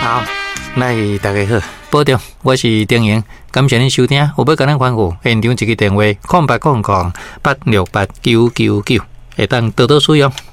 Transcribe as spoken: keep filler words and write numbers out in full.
好，来大家好，保重，我是丁莹，感谢您收听。有要跟咱反复现场一个电话：空八空空八六八九九九，会当多多使用。